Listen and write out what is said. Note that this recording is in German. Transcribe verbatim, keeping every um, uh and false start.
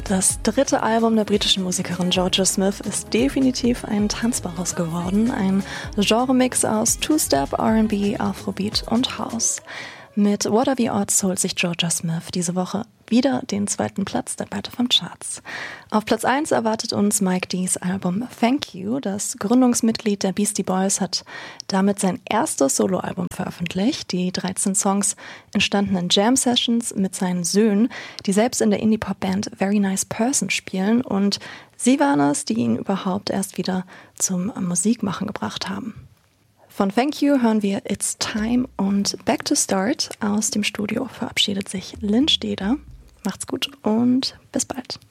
Das dritte Album der britischen Musikerin Jorja Smith ist definitiv ein tanzbares geworden. Ein Genremix aus Two-Step, R and B, Afrobeat und House. Mit What Are the Odds holt sich Jorja Smith diese Woche wieder den zweiten Platz der Battle of Charts. Auf Platz eins erwartet uns Mike D's Album Thank You. Das Gründungsmitglied der Beastie Boys hat damit sein erstes Soloalbum veröffentlicht. Die dreizehn Songs entstanden in Jam-Sessions mit seinen Söhnen, die selbst in der Indie-Pop-Band Very Nice Person spielen. Und sie waren es, die ihn überhaupt erst wieder zum Musikmachen gebracht haben. Von Thank You hören wir It's Time und Back to Start. Aus dem Studio verabschiedet sich Lynn Steder. Macht's gut und bis bald.